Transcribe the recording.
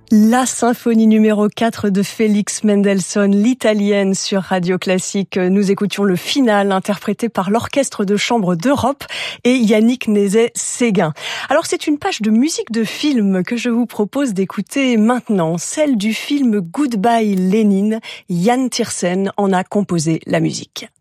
La symphonie numéro 4 de Félix Mendelssohn, l'italienne sur Radio Classique. Nous écoutions le final interprété par l'Orchestre de chambre d'Europe et Yannick Nézet-Séguin. Alors c'est une page de musique de film que je vous propose d'écouter maintenant, celle du film Goodbye Lénine. Yann Tiersen en a composé la musique.